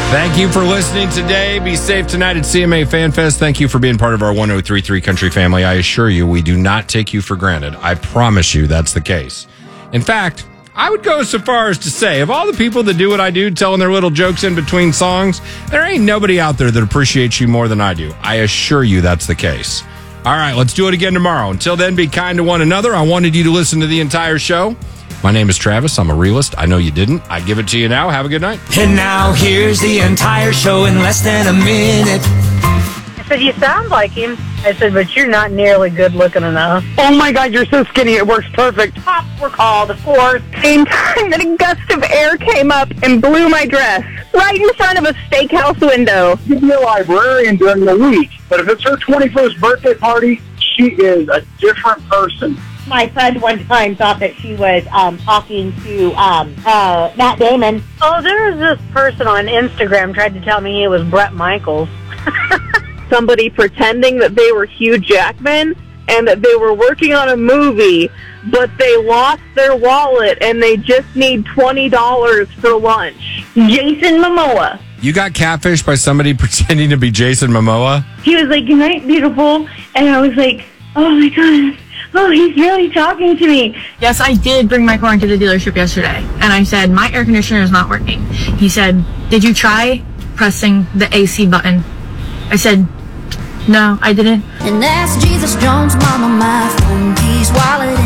Thank you for listening today. Be safe tonight at CMA Fan Fest. Thank you for being part of our 1033 Country family. I assure you, we do not take you for granted. I promise you that's the case. In fact, I would go so far as to say, of all the people that do what I do, telling their little jokes in between songs, there ain't nobody out there that appreciates you more than I do. I assure you that's the case. All right, let's do it again tomorrow. Until then, be kind to one another. I wanted you to listen to the entire show. My name is Travis. I'm a realist. I know you didn't. I give it to you now. Have a good night. And now here's the entire show in less than a minute. I said, you sound like him. I said, but you're not nearly good looking enough. Oh my God, you're so skinny. It works perfect. Cops were called, of course. Same time that a gust of air came up and blew my dress right in front of a steakhouse window. She'd be a librarian during the week, but if it's her 21st birthday party, she is a different person. My friend one time thought that she was talking to Matt Damon. Oh, there was this person on Instagram tried to tell me he was Bret Michaels. Somebody pretending that they were Hugh Jackman and that they were working on a movie, but they lost their wallet and they just need $20 for lunch. Jason Momoa. You got catfished by somebody pretending to be Jason Momoa? He was like, "Good night, beautiful." And I was like, oh my God. Oh, he's really talking to me. Yes, I did bring my car into the dealership yesterday, and I said, my air conditioner is not working. He said, did you try pressing the AC button? I said, no, I didn't. And that's Jesus Jones' mama, my phone keys, wallet,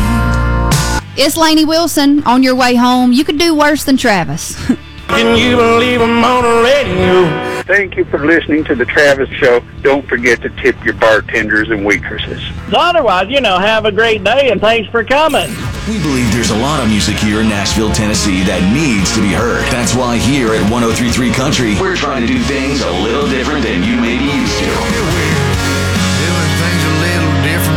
and you. It's Lainey Wilson. On your way home, you could do worse than Travis. Can you believe I'm on the radio? Thank you for listening to the Travis Show. Don't forget to tip your bartenders and waitresses. Otherwise, have a great day and thanks for coming. We believe there's a lot of music here in Nashville, Tennessee that needs to be heard. That's why here at 1033 Country, we're trying to do things a little different than you may be used to. Doing things a little different,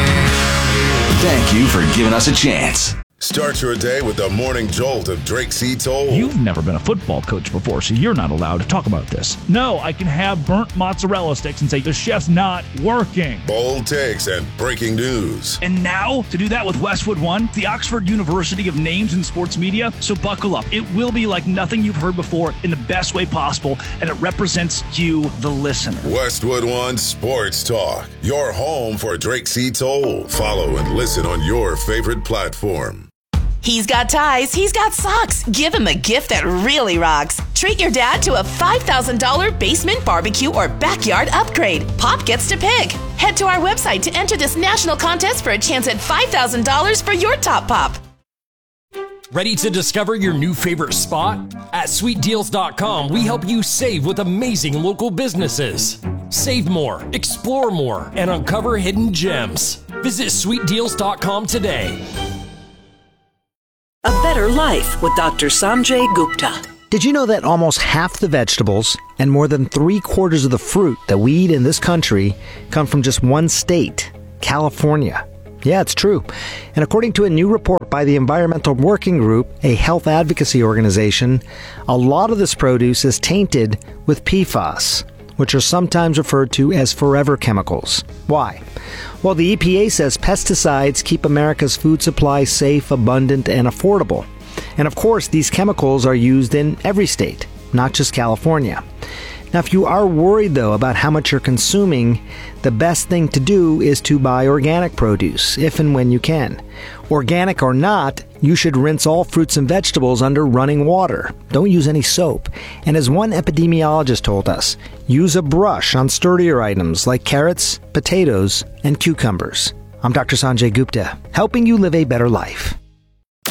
Thank you for giving us a chance. Start your day with the morning jolt of Drake C. Toll. You've never been a football coach before, so you're not allowed to talk about this. No, I can have burnt mozzarella sticks and say the chef's not working. Bold takes and breaking news. And now, to do that with Westwood One, the Oxford University of names in sports media, so buckle up. It will be like nothing you've heard before in the best way possible, and it represents you, the listener. Westwood One Sports Talk, your home for Drake C. Toll. Follow and listen on your favorite platform. He's got ties, he's got socks. Give him a gift that really rocks. Treat your dad to a $5,000 basement barbecue or backyard upgrade. Pop gets to pick. Head to our website to enter this national contest for a chance at $5,000 for your top pop. Ready to discover your new favorite spot? At sweetdeals.com, we help you save with amazing local businesses. Save more, explore more, and uncover hidden gems. Visit sweetdeals.com today. A Better Life with Dr. Sanjay Gupta. Did you know that almost half the vegetables and more than 3/4 of the fruit that we eat in this country come from just one state, California? Yeah, it's true. And according to a new report by the Environmental Working Group, a health advocacy organization, a lot of this produce is tainted with PFAS, which are sometimes referred to as forever chemicals. Why? Well, the EPA says pesticides keep America's food supply safe, abundant, and affordable. And of course, these chemicals are used in every state, not just California. Now, if you are worried, though, about how much you're consuming, the best thing to do is to buy organic produce, if and when you can. Organic or not, you should rinse all fruits and vegetables under running water. Don't use any soap. And as one epidemiologist told us, use a brush on sturdier items like carrots, potatoes, and cucumbers. I'm Dr. Sanjay Gupta, helping you live a better life.